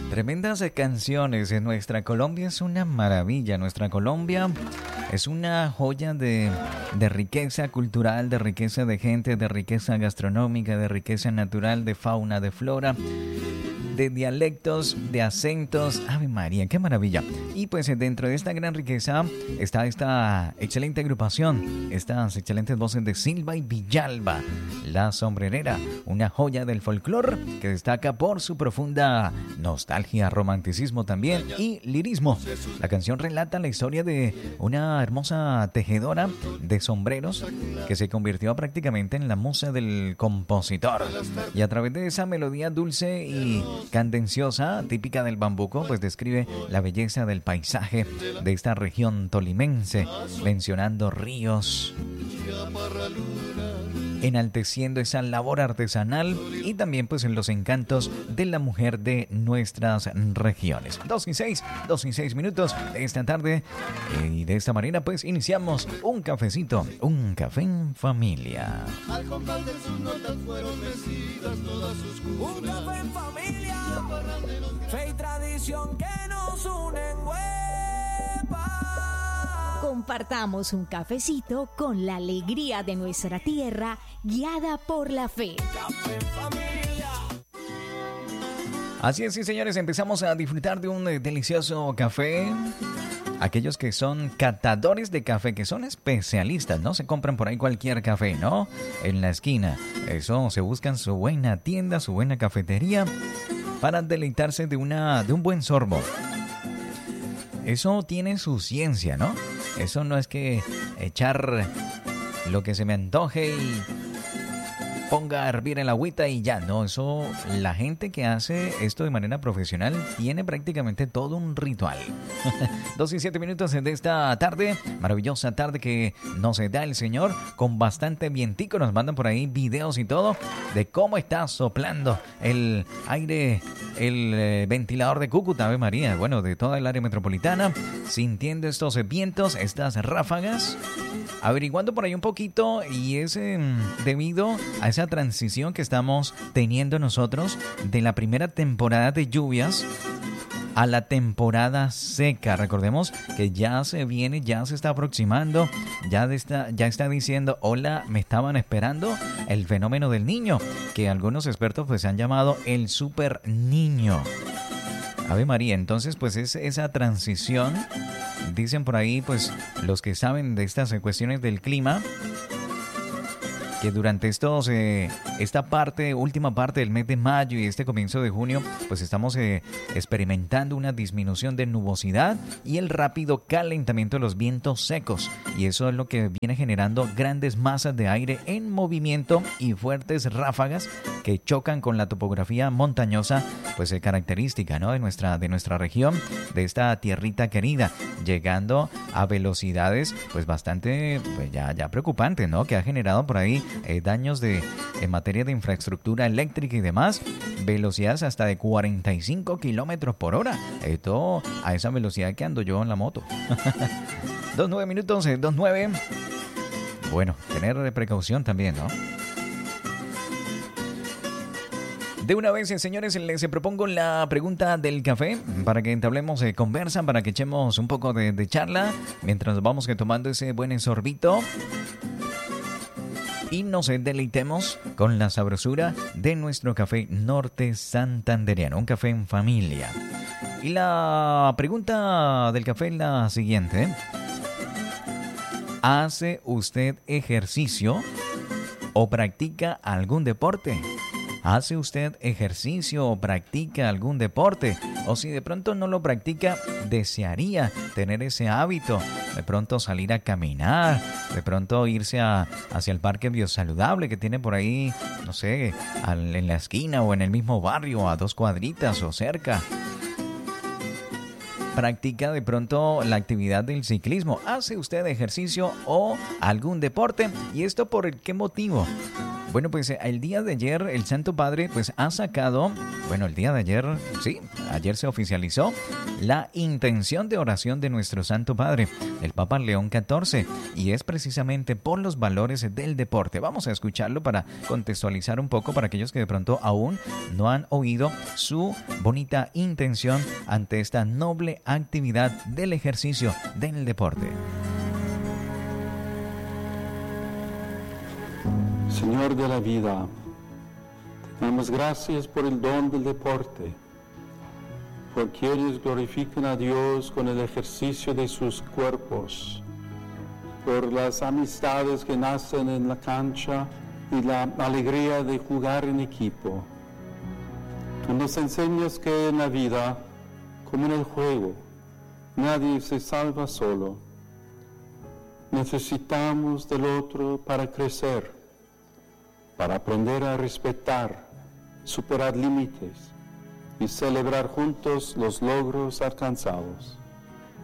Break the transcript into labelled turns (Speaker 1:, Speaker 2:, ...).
Speaker 1: Tremendas canciones. En nuestra Colombia es una maravilla. Nuestra Colombia es una joya de riqueza cultural, de riqueza de gente, de riqueza gastronómica, de riqueza natural, de fauna, de flora, de dialectos, de acentos. ¡Ave María, qué maravilla! Y pues dentro de esta gran riqueza está esta excelente agrupación, estas excelentes voces de Silva y Villalba, La Sombrerera, una joya del folclore que destaca por su profunda nostalgia, romanticismo también y lirismo. La canción relata la historia de una hermosa tejedora de sombreros que se convirtió prácticamente en la musa del compositor. Y a través de esa melodía dulce y candenciosa, típica del bambuco, pues describe la belleza del paisaje de esta región tolimense, mencionando ríos, enalteciendo esa labor artesanal y también pues en los encantos de la mujer de nuestras regiones. 2 y 6 minutos de esta tarde, y de esta manera pues iniciamos un cafecito, un café en familia.
Speaker 2: Al compás de sus notas fueron mecidas todas sus cunas.
Speaker 3: Un café en familia, fe y tradición que nos unen, huepa.
Speaker 4: Compartamos un cafecito con la alegría de nuestra tierra, guiada por la fe.
Speaker 3: Café en familia.
Speaker 1: Así es, sí, señores, empezamos a disfrutar de un delicioso café. Aquellos que son catadores de café, que son especialistas, no se compran por ahí cualquier café, ¿no? En la esquina. Eso, se buscan su buena tienda, su buena cafetería para deleitarse de un buen sorbo. Eso tiene su ciencia, ¿no? Eso no es que echar lo que se me antoje y ponga a hervir el agüita y ya. No, eso, la gente que hace esto de manera profesional tiene prácticamente todo un ritual. 2 y 7 minutos de esta tarde, maravillosa tarde que nos da el Señor, con bastante vientico. Nos mandan por ahí videos y todo de cómo está soplando el aire, el ventilador de Cúcuta, Ave María, bueno, de toda el área metropolitana, sintiendo estos vientos, estas ráfagas, averiguando por ahí un poquito, y es debido a esa transición que estamos teniendo nosotros de la primera temporada de lluvias a la temporada seca. Recordemos que ya se viene, ya se está aproximando, ya está diciendo, hola, me estaban esperando el fenómeno del niño, que algunos expertos pues han llamado el super niño. Ave María, entonces pues es esa transición, dicen por ahí pues los que saben de estas cuestiones del clima, que durante esta última parte del mes de mayo y este comienzo de junio, pues estamos experimentando una disminución de nubosidad y el rápido calentamiento de los vientos secos. Y eso es lo que viene generando grandes masas de aire en movimiento y fuertes ráfagas que chocan con la topografía montañosa, pues característica, ¿no?, de nuestra región, de esta tierrita querida, llegando a velocidades pues bastante pues ya preocupantes, ¿no?, que ha generado por ahí daños en materia de infraestructura eléctrica y demás, velocidades hasta de 45 kilómetros por hora. Esto a esa velocidad que ando yo en la moto. 2:09 minutos, 2:09. Bueno, tener precaución también, ¿no? De una vez, señores, les propongo la pregunta del café para que entablemos conversa, para que echemos un poco de charla mientras vamos tomando ese buen sorbito y nos deleitemos con la sabrosura de nuestro café norte santandereano, un café en familia. Y la pregunta del café es la siguiente: ¿hace usted ejercicio o practica algún deporte? ¿Hace usted ejercicio o practica algún deporte? O si de pronto no lo practica, desearía tener ese hábito. De pronto salir a caminar, de pronto irse hacia el parque biosaludable que tiene por ahí, no sé, en la esquina o en el mismo barrio, a 2 cuadritas o cerca. Practica de pronto la actividad del ciclismo. ¿Hace usted ejercicio o algún deporte? ¿Y esto por qué motivo? Bueno, pues el día de ayer el Santo Padre pues ha sacado, bueno, el día de ayer, sí, ayer se oficializó la intención de oración de nuestro Santo Padre, el Papa León XIV, y es precisamente por los valores del deporte. Vamos a escucharlo para contextualizar un poco para aquellos que de pronto aún no han oído su bonita intención ante esta noble actividad del ejercicio del deporte.
Speaker 5: Señor de la vida, te damos gracias por el don del deporte, por quienes glorifican a Dios con el ejercicio de sus cuerpos, por las amistades que nacen en la cancha y la alegría de jugar en equipo. Tú nos enseñas que en la vida, como en el juego, nadie se salva solo. Necesitamos del otro para crecer, para aprender a respetar, superar límites y celebrar juntos los logros alcanzados.